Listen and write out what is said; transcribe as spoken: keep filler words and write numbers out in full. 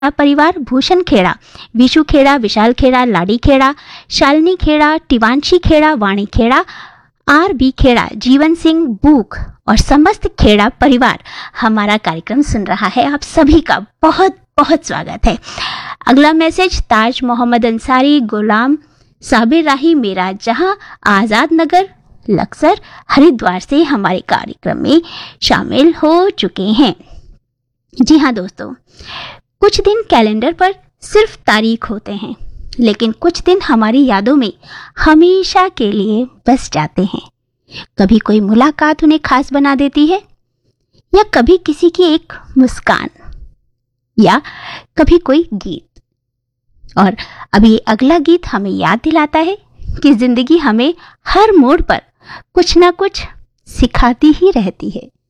परिवार, भूषण खेड़ा, विशु खेड़ा, विशाल खेड़ा, लाडी खेड़ा, शालिनी खेड़ा, टिवांशी खेड़ा, वाणी Kheda, R B Kheda, Jeevan Singh book और समस्त खेड़ा परिवार हमारा कार्यक्रम सुन रहा है। आप सभी का बहुत बहुत स्वागत है। अगला मैसेज ताज मोहम्मद अंसारी, गुलाम साबिर राही, मेरा जहां, आजाद नगर, लक्सर, हरिद्वार से हमारे कार्यक्रम में शामिल हो चुके हैं। जी हाँ दोस्तों, कुछ दिन कैलेंडर पर सिर्फ तारीख होते हैं, लेकिन कुछ दिन हमारी यादों में हमेशा के लिए बस जाते हैं। कभी कोई मुलाकात उन्हें खास बना देती है, या कभी किसी की एक मुस्कान, या कभी कोई गीत। और अभी अगला गीत हमें याद दिलाता है कि जिंदगी हमें हर मोड़ पर कुछ ना कुछ सिखाती ही रहती है।